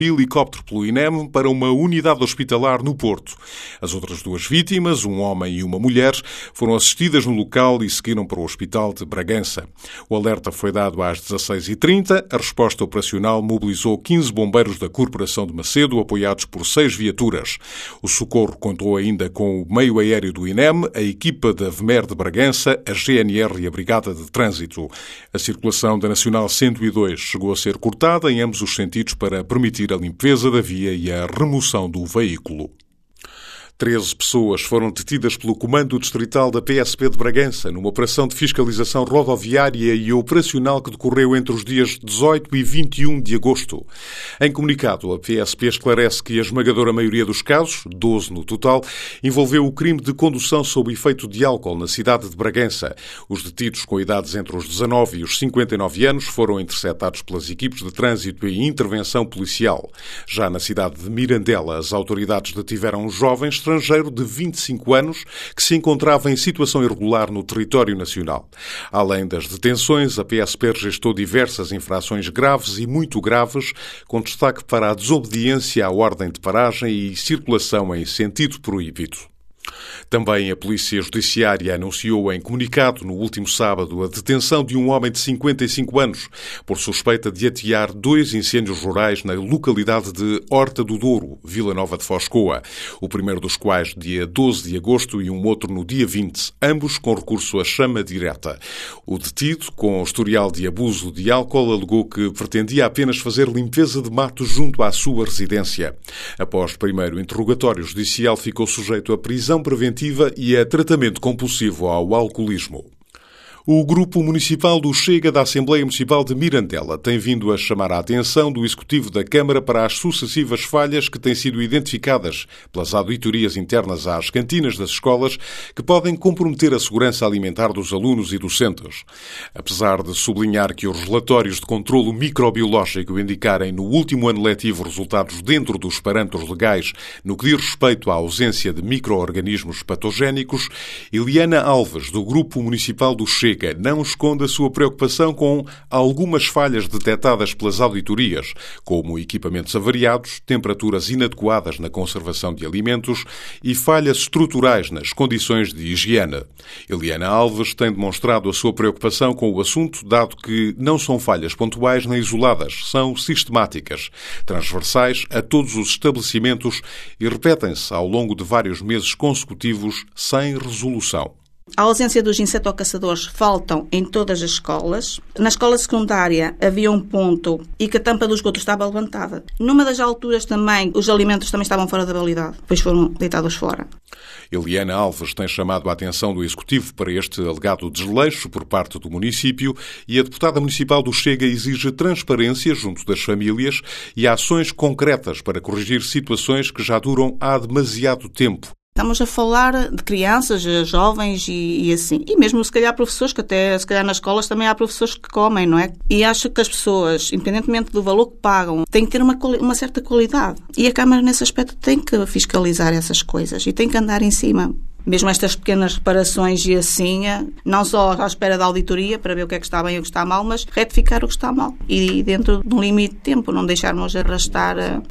helicóptero pelo INEM para uma unidade hospitalar no Porto. As outras duas vítimas, um homem e uma mulher, foram assistidas no local e seguiram para o hospital de Bragança. O alerta foi dado às 16h30. A resposta operacional mobilizou 15 bombeiros da Corporação de Macedo, apoiados por 6 viaturas. O socorro contou ainda com o meio aéreo do INEM, a equipa da VMER de Bragança, a GNR e a Brigada de Trânsito. A circulação da Nacional 102 chegou a ser cortada em ambos os sentidos para permitir a limpeza da via e a remoção do veículo. 13 pessoas foram detidas pelo Comando Distrital da PSP de Bragança numa operação de fiscalização rodoviária e operacional que decorreu entre os dias 18 e 21 de agosto. Em comunicado, a PSP esclarece que a esmagadora maioria dos casos, 12 no total, envolveu o crime de condução sob efeito de álcool na cidade de Bragança. Os detidos com idades entre os 19 e os 59 anos foram interceptados pelas equipes de trânsito e intervenção policial. Já na cidade de Mirandela, as autoridades detiveram um jovem estrangeiro de 25 anos que se encontrava em situação irregular no território nacional. Além das detenções, a PSP registrou diversas infrações graves e muito graves, com destaque para a desobediência à ordem de paragem e circulação em sentido proibido. Também a Polícia Judiciária anunciou em comunicado no último sábado a detenção de um homem de 55 anos por suspeita de atear 2 incêndios rurais na localidade de Horta do Douro, Vila Nova de Foscoa. O primeiro dos quais dia 12 de agosto e um outro no dia 20, ambos com recurso à chama direta. O detido, com historial de abuso de álcool, alegou que pretendia apenas fazer limpeza de mato junto à sua residência. Após primeiro interrogatório judicial, ficou sujeito a prisão preventiva e a tratamento compulsivo ao alcoolismo. O Grupo Municipal do Chega da Assembleia Municipal de Mirandela tem vindo a chamar a atenção do Executivo da Câmara para as sucessivas falhas que têm sido identificadas pelas auditorias internas às cantinas das escolas que podem comprometer a segurança alimentar dos alunos e docentes. Apesar de sublinhar que os relatórios de controlo microbiológico indicarem no último ano letivo resultados dentro dos parâmetros legais no que diz respeito à ausência de micro-organismos patogénicos, Eliana Alves, do Grupo Municipal do Chega, não esconde a sua preocupação com algumas falhas detectadas pelas auditorias, como equipamentos avariados, temperaturas inadequadas na conservação de alimentos e falhas estruturais nas condições de higiene. Eliana Alves tem demonstrado a sua preocupação com o assunto, dado que não são falhas pontuais nem isoladas, são sistemáticas, transversais a todos os estabelecimentos e repetem-se ao longo de vários meses consecutivos sem resolução. A ausência dos insetocaçadores faltam em todas as escolas. Na escola secundária havia um ponto e que a tampa do esgoto estava levantada. Numa das alturas também, os alimentos também estavam fora da validade, depois foram deitados fora. Eliana Alves tem chamado a atenção do Executivo para este alegado desleixo por parte do município e a deputada municipal do Chega exige transparência junto das famílias e ações concretas para corrigir situações que já duram há demasiado tempo. Estamos a falar de crianças, jovens e assim. E mesmo, se calhar, professores, que até, se calhar, nas escolas também há professores que comem, não é? E acho que as pessoas, independentemente do valor que pagam, têm que ter uma certa qualidade. E a Câmara, nesse aspecto, tem que fiscalizar essas coisas e tem que andar em cima. Mesmo estas pequenas reparações e assim, não só à espera da auditoria para ver o que é que está bem e o que está mal, mas retificar o que está mal. E dentro de um limite de tempo, não deixarmos arrastar.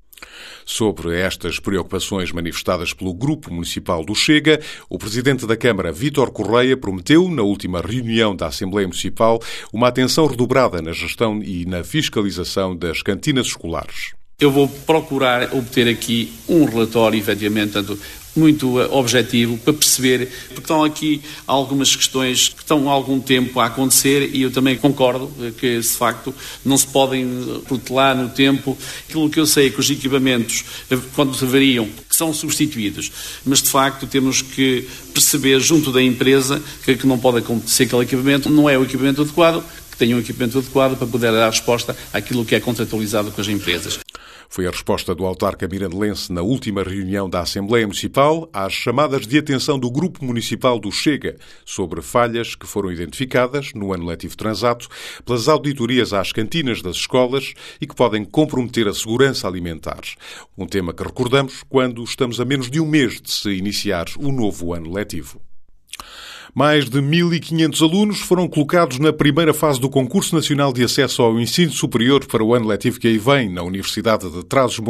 Sobre estas preocupações manifestadas pelo Grupo Municipal do Chega, o Presidente da Câmara, Vítor Correia, prometeu, na última reunião da Assembleia Municipal, uma atenção redobrada na gestão e na fiscalização das cantinas escolares. Eu vou procurar obter aqui um relatório, efetivamente, muito objetivo, para perceber, porque estão aqui algumas questões que estão há algum tempo a acontecer e eu também concordo que, de facto, não se podem protelar no tempo. Aquilo que eu sei é que os equipamentos, quando se variam, que são substituídos, mas, de facto, temos que perceber junto da empresa que não pode acontecer aquele equipamento, não é o equipamento adequado, que tenha um equipamento adequado para poder dar resposta àquilo que é contratualizado com as empresas. Foi a resposta do autarca mirandelense na última reunião da Assembleia Municipal às chamadas de atenção do Grupo Municipal do Chega sobre falhas que foram identificadas no ano letivo transato pelas auditorias às cantinas das escolas e que podem comprometer a segurança alimentar. Um tema que recordamos quando estamos a menos de um mês de se iniciar o novo ano letivo. Mais de 1.500 alunos foram colocados na primeira fase do Concurso Nacional de Acesso ao Ensino Superior para o ano letivo que aí vem, na Universidade de Trás-os-Montes.